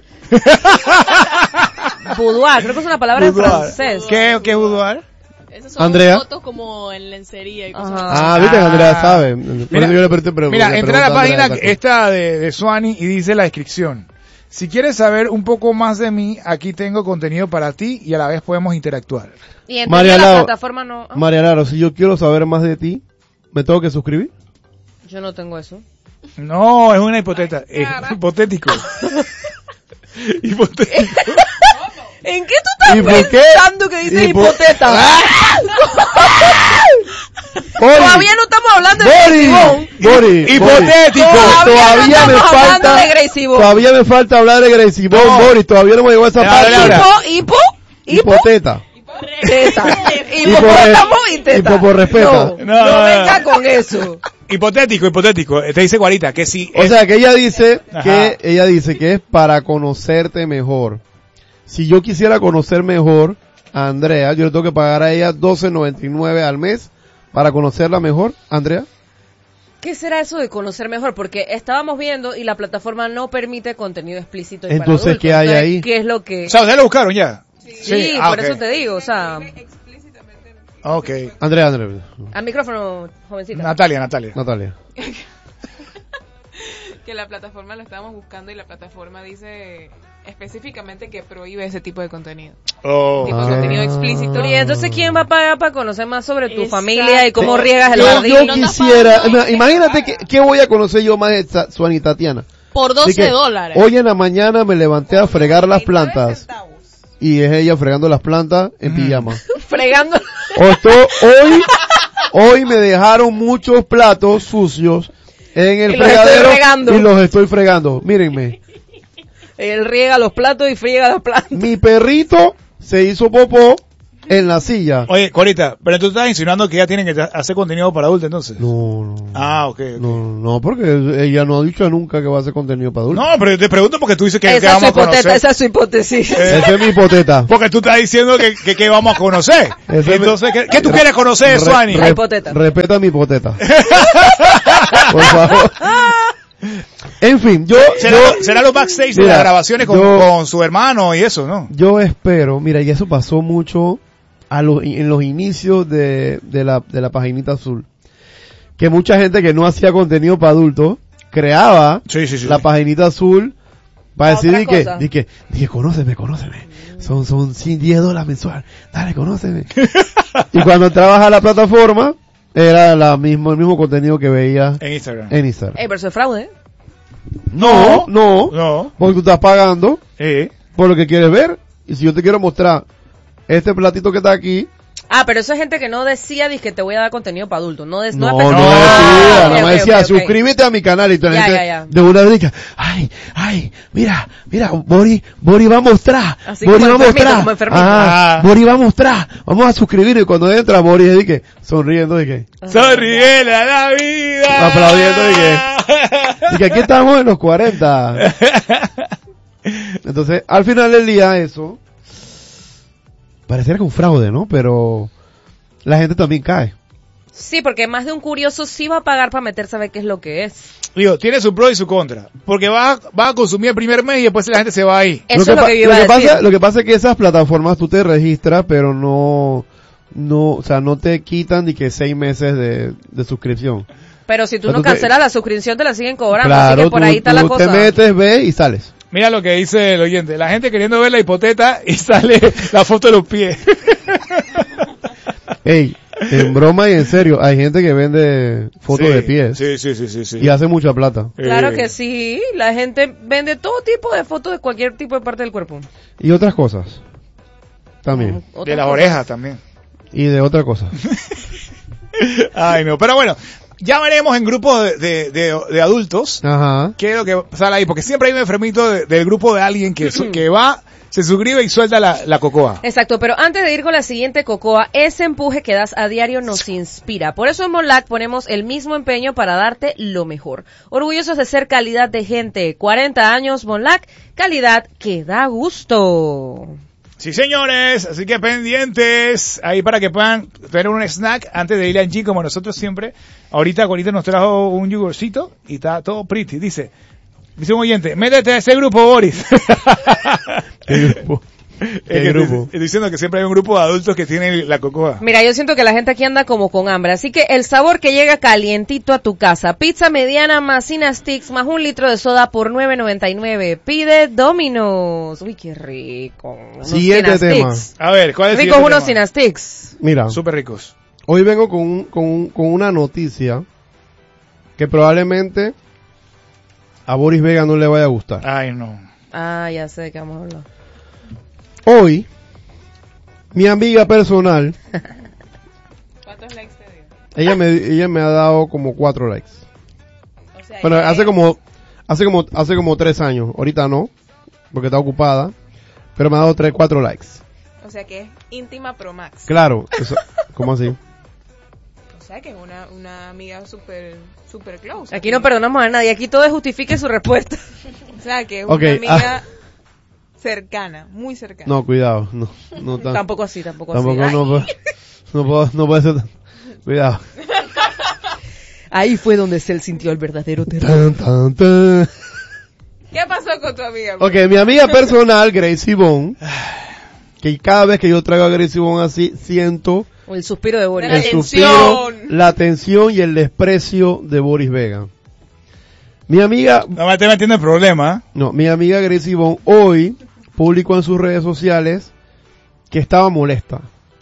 Boudoir, creo que es una palabra en Boudoir. francés. ¿Qué, qué es boudoir? Esas son Andrea. fotos como en lencería y cosas Ajá. así. Ah, viste que Andrea sabe. Por Mira, eso yo le pregunté, pero Mira, le entra a la pregunté a página Andrea esa esta de, de Swanee y dice la descripción. Si quieres saber un poco más de mí, aquí tengo contenido para ti y a la vez podemos interactuar. Y en María la Lau- plataforma no. cosa. ah, María Laro, si yo quiero saber más de ti, ¿me tengo que suscribir? Yo no tengo eso. No, es una hipoteta, es hipotético. Hipotético. ¿En qué tú estás ¿Y por qué? pensando que dices ¿Y por- hipoteta? Boris, Todavía no estamos hablando de Boris, Simón. Boris, Hipotético. Boris, Todavía Todavía no me estamos hablando falta, de Gracie Bond. todavía me falta hablar de Gracie Bond, No. Boris, todavía no me llegó a esa Ya, parte. Laura. Hipo, hipo, hipo, Hipoteta. teta. Hipo- Hipopótamo y teta. hipo- respeta. No, No, no, no, no. venga con eso. Hipotético, hipotético. Te dice Guarita que si O es- sea, que ella dice Ajá. que ella dice que es para conocerte mejor. Si yo quisiera conocer mejor a Andrea, yo le tengo que pagar a ella doce noventa y nueve al mes para conocerla mejor, Andrea. ¿Qué será eso de conocer mejor? Porque estábamos viendo y la plataforma no permite contenido explícito. y para Entonces, adultos. ¿qué hay Entonces, ahí? ¿Qué es lo que...? o sea, ustedes lo buscaron ya. Sí, ah, por ok. eso te digo, o sea... Ok. Andrea, Andrea. Al micrófono, jovencita. Natalia, Natalia. Natalia. Que la plataforma la estábamos buscando y la plataforma dice específicamente que prohíbe ese tipo de contenido. Oh. Tipo Ah. contenido explícito. Y entonces, ¿quién va a pagar para conocer más sobre tu Exacto. familia y cómo riegas el Yo, jardín? yo No quisiera, está pagando. imagínate que, ¿qué voy a conocer yo más de Sa- Suani y Tatiana? Por Así doce que, dólares. Hoy en la mañana me levanté a fregar las plantas. Y es ella fregando las plantas en pijama. Fregando. O esto- hoy, hoy me dejaron muchos platos sucios en el Y los estoy fregadero fregando. y los estoy fregando. Mírenme, Él riega los platos y friega las plantas. mi perrito se hizo popó en la silla. Oye, Corita, pero tú estás insinuando que ya tienen que hacer contenido para adultos entonces. No, no. Ah, ok. ok. No, no, porque ella no ha dicho nunca que va a hacer contenido para adultos. No, pero yo te pregunto porque tú dices que, que Esa es su vamos a conocer. hipótesis, esa es su hipótesis. Eh, Esa es mi hipoteta. Porque tú estás diciendo que, que, que vamos a conocer. Ese Entonces, ¿qué, qué tú quieres conocer, Re- Suani? re- hipoteta. Respeta mi hipoteta. Por favor. En fin, yo, ¿Será, yo, será los backstage de Mira, las grabaciones con, yo- con su hermano y eso, ¿no? yo espero, mira, y eso pasó mucho a los, en los inicios de, de la, de la paginita azul. Que mucha gente que no hacía contenido para adultos creaba Sí, sí, sí. la paginita azul para Otra decir di que, cosa. di que, di que conóceme, conóceme. Son, son diez dólares mensual. Dale, conóceme. Y cuando trabaja la plataforma, era la mismo, el mismo contenido que veía En Instagram. en Instagram. Ey, pero eso es fraude, ¿eh? No, no, No. porque tú estás pagando Eh. por lo que quieres ver. Y si yo te quiero mostrar este platito que está aquí, Ah, pero eso es gente que no decía, dice que te voy a dar contenido para adultos. No, des, no, no, no, es decía, Ah, nada ok, más ok, decía, ok, ok. suscríbete a mi canal y toda la Ya, gente ya, ya. de una vez, ay, ay, mira, mira, Bori, Bori va a mostrar, Así Bori como va a enfermito, mostrar, como enfermito. ah, Ah. Bori va a mostrar, vamos a suscribir y cuando entra Bori es de que, sonriendo de que, Sonríe la vida. Aplaudiendo de y que aquí estamos en los cuarenta. Entonces, al final del día eso, pareciera que un fraude, ¿no? Pero la gente también cae. Sí, porque más de un curioso sí va a pagar para meterse a ver qué es lo que es. Digo, tiene su pro y su contra. Porque va, va a consumir el primer mes y después la gente se va ahí. Eso es lo pa- que yo iba lo a que decir. pasa, lo que pasa es que esas plataformas tú te registras, pero no, no, o sea, no te quitan ni que seis meses de, de suscripción. Pero si tú Pero no tú te- cancelas la suscripción, te la siguen cobrando. Claro, así que por tú, ahí está tú la te cosa. metes, ves y sales. Mira lo que dice el oyente. La gente queriendo ver la hipoteta y sale la foto de los pies. Ey, en broma y en serio, hay gente que vende fotos Sí, de pies Sí, sí, sí, sí. sí. y hace mucha plata. Claro Eh, que sí. La gente vende todo tipo de fotos de cualquier tipo de parte del cuerpo. Y otras cosas. También. De Otras las cosas. orejas también. Y de otras cosas. Ay, no. Pero bueno, ya veremos en grupos de, de, de, de adultos Ajá. qué es lo que sale ahí. Porque siempre hay un enfermito de- del grupo de alguien que, su- que va, se suscribe y suelta la, la cocoa. Exacto, pero antes de ir con la siguiente cocoa, ese empuje que das a diario nos inspira. Por eso en Monlac ponemos el mismo empeño para darte lo mejor. Orgullosos de ser calidad de gente. cuarenta años Monlac, calidad que da gusto. Sí, señores, así que pendientes ahí para que puedan tener un snack antes de ir a G como nosotros siempre. Ahorita Corita nos trajo un yogurcito y está todo pretty. Dice, dice un oyente, métete a ese grupo, Boris. ¿Qué grupo? Es ¿Qué que grupo? Estoy diciendo que siempre hay un grupo de adultos que tienen la cocoa. Mira, yo siento que la gente aquí anda como con hambre, así que el sabor que llega calientito a tu casa. Pizza mediana más Cinasticks más un litro de soda por nueve noventa y nueve. Pide Domino's. Uy, qué rico. Unos Siguiente Cinasticks. A ver, ¿cuál es el Ricos siguiente unos tema? Cinasticks. Mira, Súper ricos. hoy vengo con, un- con, un- con una noticia que probablemente a Boris Vega no le vaya a gustar. Ay, no. Ah, ya sé de qué vamos a hablar. Hoy, mi amiga personal, ¿Cuántos likes te dio? ella me, ella me ha dado como cuatro likes. O sea, Bueno, ella hace es- como, hace como, hace como tres años. Ahorita no, porque está ocupada. Pero me ha dado tres, cuatro likes. O sea que es íntima Pro Max. Claro, eso, ¿cómo así? O sea que es una, una amiga súper super close. Aquí no perdonamos a nadie, aquí todo es justifique su respuesta. O sea que es Ok, una amiga ah. cercana, muy cercana. No, cuidado, no, no tan- Tampoco así, tampoco, tampoco así. no, puedo- no puedo, no puede ser tan- cuidado. Ahí fue donde Cell sintió el verdadero terror. Tan, tan, tan. ¿Qué pasó con tu amiga? Ok, mi amiga personal, Gracie Bone, que cada vez que yo traigo a Gracie Bone así, siento O el suspiro de Boris. La el tensión. suspiro, la tensión y el desprecio de Boris Vega. Mi amiga, No me estoy metiendo en problema. no, mi amiga Gracie Bone hoy publicó en sus redes sociales que estaba molesta.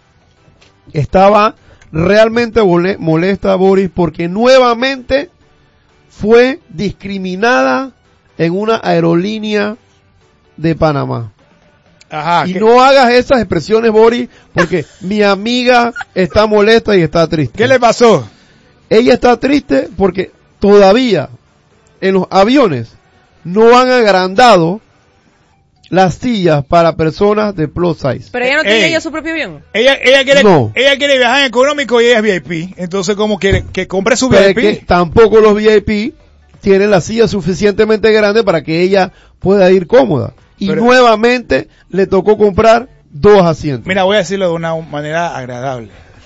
Estaba realmente mole- molesta Boris porque nuevamente fue discriminada en una aerolínea de Panamá. Ajá. Y ¿qué, no hagas esas expresiones, Boris, porque mi amiga está molesta y está triste. ¿Qué le pasó? Ella está triste porque todavía en los aviones no han agrandado las sillas para personas de plus size. Pero ella no tiene Ey. ella su propio avión. Ella, ella quiere, No. ella quiere viajar en económico y ella es V I P. Entonces, ¿cómo quiere? Que compre su Pero es V I P. que tampoco los V I P tienen la silla suficientemente grande para que ella pueda ir cómoda. Y Pero- nuevamente le tocó comprar dos asientos. Mira, voy a decirlo de una manera agradable.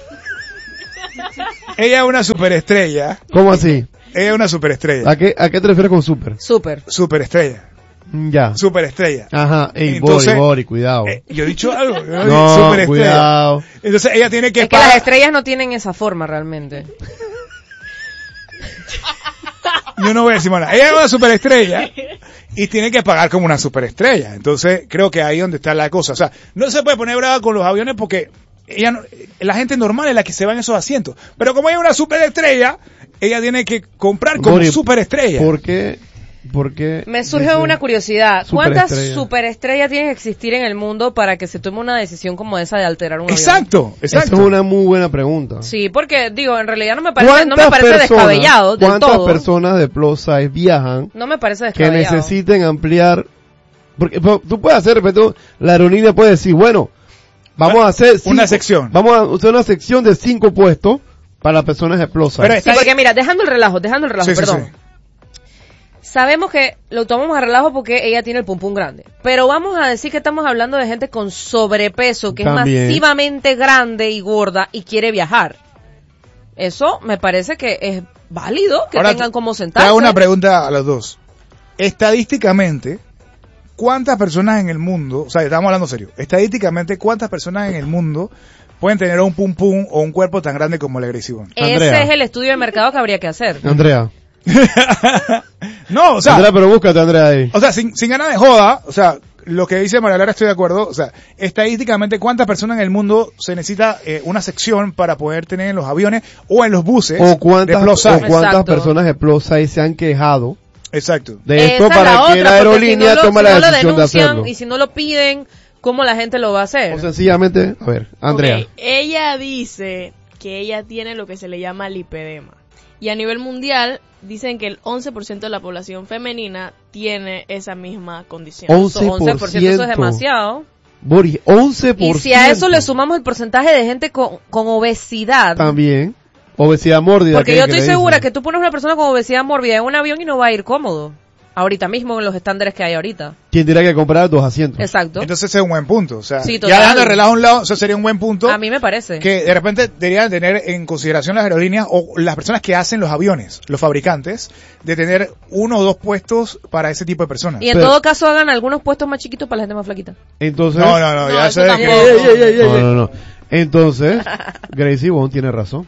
Ella es una superestrella. ¿Cómo así? Ella es una superestrella. ¿A qué, a qué te refieres con super? Súper. Superestrella. Mm, Ya. Superestrella. Ajá, ey, Entonces, Bori, Bori, cuidado. Eh, yo he dicho algo. Yo he No, dicho superestrella. cuidado. Entonces ella tiene que Es que pagar- las estrellas no tienen esa forma realmente. Yo no voy a decir más nada. Ella es una superestrella y tiene que pagar como una superestrella. Entonces, creo que ahí es donde está la cosa. O sea, no se puede poner brava con los aviones porque ella no- la gente normal es la que se va en esos asientos. Pero como ella es una superestrella, ella tiene que comprar como Bori, superestrella. ¿Por qué? ¿Por qué? Me surge dice- una curiosidad. ¿Cuántas Superestrella. superestrellas tienen que existir en el mundo para que se tome una decisión como esa de alterar un avión? Exacto, Esa exacto. es una muy buena pregunta. Sí, porque digo, en realidad no me parece, no me ¿Cuántas parece personas- descabellado del ¿Cuántas todo. personas de plus size viajan No me parece que descabellado. necesiten ampliar? Porque po- tú puedes hacer, de repente, la aerolínea puede decir, bueno, vamos a hacer Una cinco- sección. Vamos a hacer una sección de cinco puestos para las personas de plus size. Pero Sí, está ahí- porque mira, dejando el relajo, dejando el relajo, Sí, sí, perdón. sí. Sabemos que lo tomamos a relajo porque ella tiene el pum pum grande. Pero vamos a decir que estamos hablando de gente con sobrepeso, que También. es masivamente grande y gorda y quiere viajar. Eso me parece que es válido que Ahora, tengan como Te sentarse. hago una pregunta a los dos. Estadísticamente, ¿cuántas personas en el mundo, o sea, estamos hablando serio, estadísticamente, ¿cuántas personas en el mundo pueden tener un pum pum o un cuerpo tan grande como el de Gracie Bond? Ese Andrea. es el estudio de mercado que habría que hacer. Andrea. No, o sea, Andrea, pero búscate, Andrea, ahí. o sea, sin, sin ganas de joda, o sea, lo que dice María Lara estoy de acuerdo, o sea, estadísticamente, ¿cuántas personas en el mundo se necesita eh, una sección para poder tener en los aviones o en los buses O cuántas, de plus o size? cuántas Exacto. personas de plus size se han quejado Exacto. de Esa esto es para la que otra, la porque aerolínea si no lo, tome si la no lo decisión de denuncian hacerlo. y si no lo piden, ¿cómo la gente lo va a hacer? O sencillamente, a ver, Andrea. Ok, ella dice que ella tiene lo que se le llama lipedema. Y a nivel mundial dicen que el once por ciento de la población femenina tiene esa misma condición. once por ciento. once por ciento eso es demasiado. Boris, once por ciento. Y si a eso le sumamos el porcentaje de gente con, con obesidad, También, obesidad mórbida. porque que- yo que estoy le segura dicen. que tú pones una persona con obesidad mórbida en un avión y no va a ir cómodo. Ahorita mismo en los estándares que hay ahorita. ¿Quién dirá que comprar dos asientos? Exacto. Entonces ese es un buen punto, o sea, Sí, ya total. dejando el relajo a un lado, eso sería un buen punto. A mí me parece. Que de repente deberían tener en consideración las aerolíneas o las personas que hacen los aviones, los fabricantes, de tener uno o dos puestos para ese tipo de personas. Y en Pero- todo caso hagan algunos puestos más chiquitos para la gente más flaquita. Entonces, No, no, no, No, ya eso sé de que... tampoco. no, no, no. Entonces, Gracie Bond tiene razón.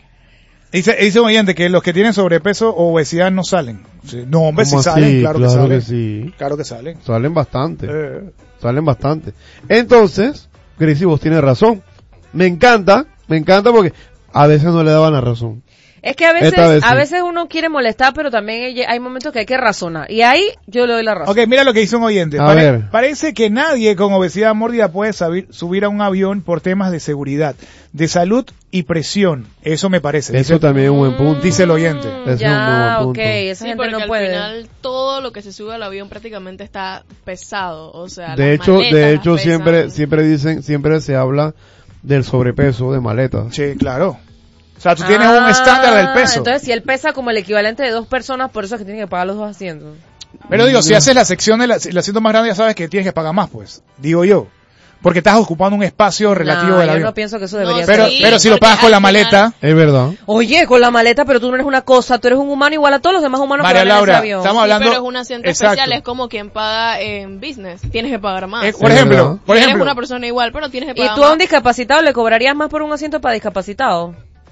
Dice, dice un oyente que los que tienen sobrepeso o obesidad no salen. Sí, no, hombre, sí ¿Cómo salen, así? claro, Claro que salen. que sí. Claro que salen. Salen bastante. Eh. Salen bastante. Entonces, Gracie vos tiene razón. Me encanta, me encanta porque a veces no le daban la razón. Es que a veces, Esta vez sí. a veces uno quiere molestar, pero también hay- hay momentos que hay que razonar. Y ahí yo le doy la razón. Ok, mira lo que dice un oyente. A Pare- ver. Parece que nadie con obesidad mórbida puede sabir- subir a un avión por temas de seguridad, de salud y presión. Eso me parece. Eso dice, también es un buen punto. dice el oyente. Ese es un ya, muy buen ok, punto. esa Sí, gente porque no al puede. final todo lo que se sube al avión prácticamente está pesado, o sea, De las hecho, maletas de las hecho pesan. siempre siempre dicen, siempre se habla del sobrepeso de maletas. Sí, claro. O sea, tú tienes un Ah, estándar del peso. Entonces, si él pesa como el equivalente de dos personas, por eso es que tiene que pagar los dos asientos. Pero digo, si haces la sección del el asiento más grande, ya sabes que tienes que pagar más, pues. Digo yo. Porque estás ocupando un espacio relativo No, del yo avión. no pienso que eso No, debería Pero, ser. Sí, pero si lo porque pagas con la al final- maleta, Es verdad. Oye, con la maleta, pero tú no eres una cosa, tú eres un humano igual a todos los demás humanos María que van en Laura, ese avión. estamos Sí, hablando. pero es un asiento Exacto. especial, es como quien paga en business, tienes que pagar más. Eh, por Es ejemplo, verdad. por Eres ejemplo. una persona igual, pero tienes que ¿Y pagar tú a un más. discapacitado le cobrarías más por un asiento para discapacitado?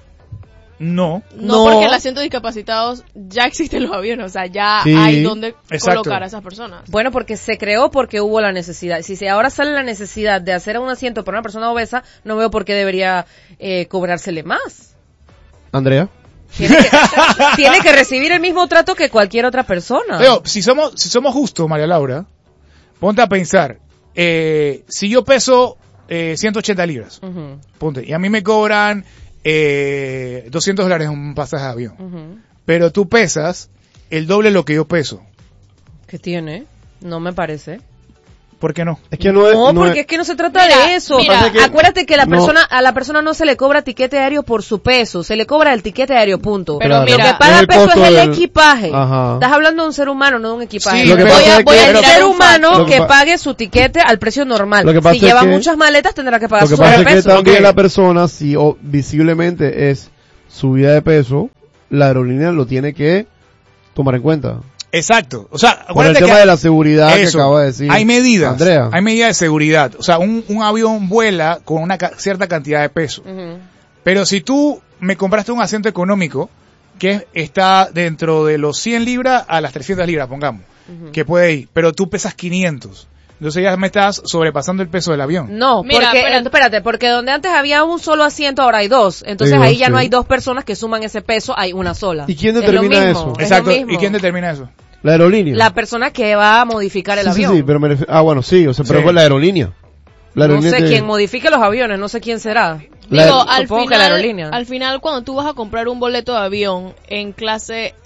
No. No, No. porque el asiento de discapacitados ya existen los aviones, o sea, ya Sí. hay donde Exacto. colocar a esas personas. Bueno, porque se creó porque hubo la necesidad. Si se ahora sale la necesidad de hacer un asiento para una persona obesa, no veo por qué debería eh, cobrársele más. Andrea. Tiene que, tiene que recibir el mismo trato que cualquier otra persona. Digo, si somos, si somos justos, María Laura, ponte a pensar, eh, si yo peso eh, ciento ochenta libras, Ujú, ponte, y a mí me cobran eh, doscientos dólares un pasaje de avión, ujú. pero tú pesas el doble de lo que yo peso, ¿Qué tiene? No me parece. ¿por qué no? Es que no es, No, no porque es- es que no se trata Mira, de eso. mira, que- Acuérdate que la no. persona, a la persona no se le cobra tiquete aéreo por su peso, se le cobra el tiquete aéreo, punto. Pero Claro. Lo mira, que paga Es el peso es costo el del- equipaje. Ajá. Estás hablando de un ser humano, no de un equipaje. Sí, Lo que pero- pasa voy a, es voy que- a El tirar ser un humano Lo que que pa- pague su tiquete al precio normal. Lo que pasa Si es lleva que- muchas maletas tendrá que pagar Lo que su pasa es que sobrepeso. también Ok. la persona, si o, visiblemente es subida de peso, la aerolínea lo tiene que tomar en cuenta. Exacto, o sea, Por el acuérdate tema que de la seguridad eso, que acaba de decir hay medidas, Andrea. hay medidas de seguridad, o sea, un, un avión vuela con una ca- cierta cantidad de peso. Ujú. Pero si tú me compraste un asiento económico que está dentro de los cien libras a las trescientas libras, pongamos, que puede ir, pero tú pesas quinientos, entonces ya me estás sobrepasando el peso del avión. No, Mira, porque, espérate. espérate, porque donde antes había un solo asiento, ahora hay dos. Entonces Sí, ahí dos, ya no sí. hay dos personas que suman ese peso, hay una sola. ¿Y quién Es lo determina mismo, eso? es lo Exacto, mismo. ¿y quién determina eso? La aerolínea. La persona que va a modificar el sí, sí, avión. sí, pero me refiero- ah, bueno, sí, o sea, pero Sí. fue la aerolínea. La No aerolínea sé te- quién modifique los aviones, no sé quién será. La- Digo, al Supongo final, que la aerolínea. al final cuando tú vas a comprar un boleto de avión en clase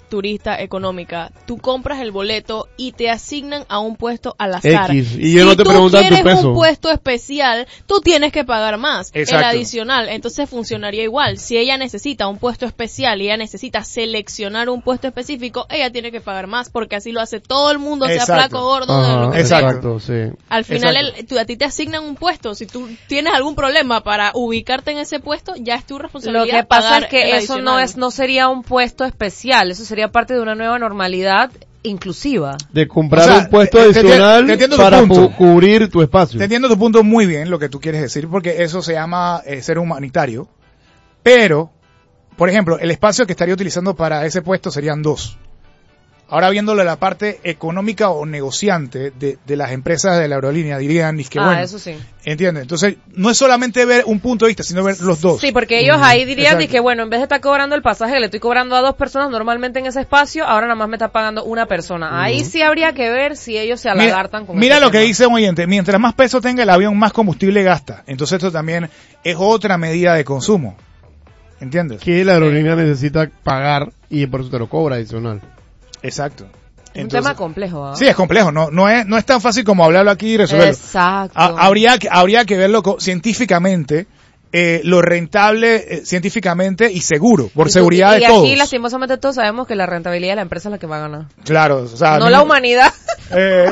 turista económica, tú compras el boleto y te asignan a un puesto al azar. X, y yo si no te preguntan tu tú quieres peso. un puesto especial, tú tienes que pagar más, Exacto. el adicional. Entonces funcionaría igual. Si ella necesita un puesto especial y ella necesita seleccionar un puesto específico, ella tiene que pagar más porque así lo hace todo el mundo, Exacto. sea flaco, gordo, de Ajá, lo que Exacto. sea. exacto, sí. Al final Exacto. el- tú- a ti te asignan un puesto. Si tú tienes algún problema para ubicarte en ese puesto, ya es tu Lo responsabilidad. que pasa pagar es que el eso no adicional. es, no sería un puesto especial, eso sería parte de una nueva normalidad inclusiva. De comprar O sea, un puesto te- te- adicional te entiendo tu para punto. pu- cubrir tu espacio. Te entiendo tu punto muy bien, lo que tú quieres decir, porque eso se llama eh, ser humanitario. Pero, por ejemplo, el espacio que estaría utilizando para ese puesto serían dos. Ahora viéndolo en la parte económica o negociante de, de las empresas de la aerolínea, dirían, es que ah, bueno, eso sí. ¿entiendes? Entonces, no es solamente ver un punto de vista, sino ver los dos. Sí, porque ellos ahí dirían Exacto. de que, bueno, en vez de estar cobrando el pasaje que le estoy cobrando a dos personas normalmente en ese espacio, ahora nada más me está pagando una persona. Ahí sí habría que ver si ellos se Mira, alagartan con mira ese lo que tema. dice un oyente, mientras más peso tenga el avión, más combustible gasta. Entonces esto también es otra medida de consumo. ¿Entiendes? Que la aerolínea necesita pagar y por eso te lo cobra adicional. Exacto. Es un Entonces- tema complejo, ¿ah? Sí, es complejo, no, no es, no es tan fácil como hablarlo aquí y resolverlo. Exacto. Ha- habría, que- habría que verlo co- científicamente, eh, lo rentable eh, científicamente y seguro, por Y tú- seguridad y de todos. aquí lastimosamente todos sabemos que la rentabilidad de la empresa es la que va a ganar. Claro, o sea, no a mí- la humanidad. eh,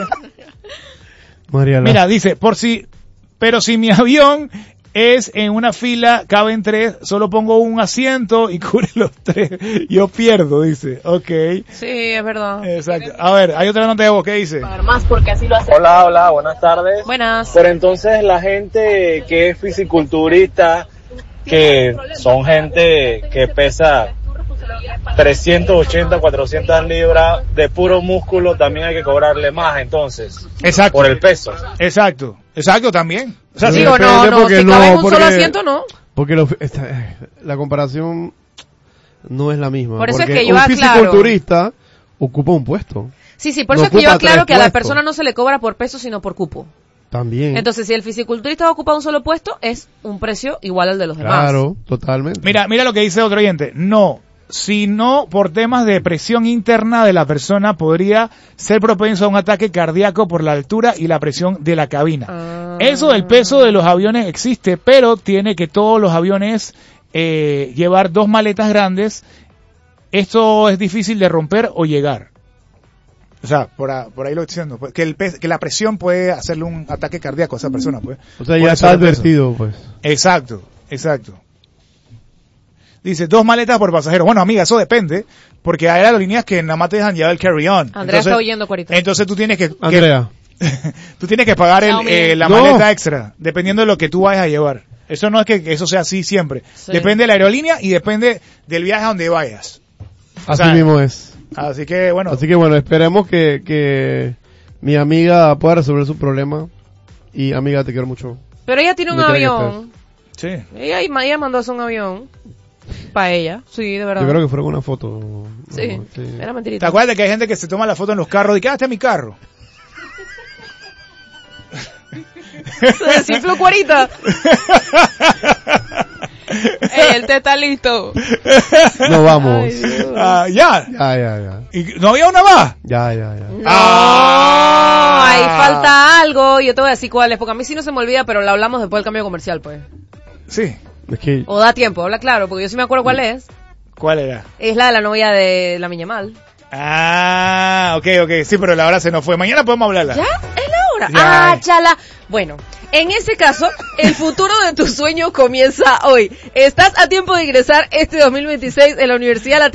Mariela. mira, dice, por si, pero si mi avión es en una fila, caben tres, solo pongo un asiento y cubre los tres, yo pierdo, dice, ok, Sí, es verdad. exacto. A ver, hay otra nota de voz, ¿qué dice? Pagar más porque así lo hace. Hola, hola, buenas tardes. Buenas. Pero entonces la gente que es fisiculturista, que son gente que pesa trescientos ochenta, cuatrocientas libras de puro músculo, también hay que cobrarle más entonces, Exacto, por el peso. exacto, exacto también. O sea, Sí, sí, Digo, no, depende no, porque si no, cabe en un porque- solo asiento, no. Porque lo- esta- la comparación no es la misma. Por eso es porque que yo un aclaro. fisiculturista ocupa un puesto. Sí, sí, por No eso es que yo ocupa aclaro tres que a la puestos. persona no se le cobra por peso, sino por cupo. También. Entonces, si el fisiculturista ocupa un solo puesto, es un precio igual al de los demás. Claro, totalmente. Mira, mira lo que dice otro oyente. No, sino por temas de presión interna de la persona podría ser propenso a un ataque cardíaco por la altura y la presión de la cabina. Ah. Eso del peso de los aviones existe, pero tiene que todos los aviones eh, llevar dos maletas grandes. Esto es difícil de romper o llegar. O sea, por, a- por ahí lo estoy diciendo, pues, que, el pe- que la presión puede hacerle un ataque cardíaco a esa persona. Pues, O sea, por ya el está sobrepeso. advertido, pues. Exacto, exacto. Dice, dos maletas por pasajero. Bueno, amiga, eso depende, porque hay aerolíneas que nada más te dejan llevar el carry-on. Andrea está oyendo, Cuarito. Entonces tú tienes que, que- Andrea. tú tienes que pagar el, Chao, Miguel. eh, la No. maleta extra, dependiendo de lo que tú vayas a llevar. Eso no es que, que eso sea así siempre. Sí. Depende de la aerolínea y depende del viaje a donde vayas. O Así sea, mismo es. Así que, bueno, Así que bueno, esperemos que, que mi amiga pueda resolver su problema. Y amiga, te quiero mucho. Pero ella tiene un ¿Dónde quiera que avión. sí. Ella, ella mandó a hacer un avión. Para ella. Sí, de verdad. Yo creo que fue con una foto. Sí, No, sí. era ¿Te mentirita. acuerdas de que hay gente que se toma la foto en los carros y que ah, este es mi carro? Se desinfló Cuarita. Ey, el té está listo. No vamos. Ay, Dios. Ah, ya. Ya, ya, ya. ¿Y no había una más? Ya, ya, ya. No, Ah. ahí falta algo. Yo te voy a decir cuál es, porque a mí sí no se me olvida, pero lo hablamos después del cambio comercial, pues. Sí. Es que O da tiempo, habla claro, porque yo sí me acuerdo cuál es. ¿Cuál era? Es la de la novia de la Miñamal. Ah, ok, ok. Sí, pero la hora se nos fue. Mañana podemos hablarla. ¿Ya? ¿Es la hora? Ya. Ah, chala. Bueno, en ese caso, el futuro de tu sueño comienza hoy. Estás a tiempo de ingresar este dos mil veintiséis en la Universidad Latina.